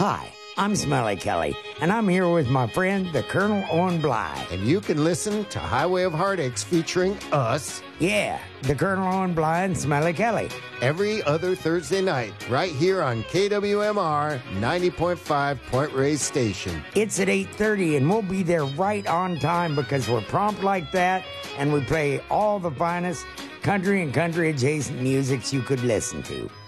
Hi, I'm Smelly Kelly, and I'm here with my friend, the Colonel Owen Blythe. And you can listen to Highway of Heartaches featuring us. Yeah, the Colonel Owen Blythe and Smelly Kelly. Every other Thursday night, right here on KWMR 90.5 Point Reyes Station. It's at 8:30, and we'll be there right on time because we're prompt like that, and we play all the finest country and country-adjacent musics you could listen to.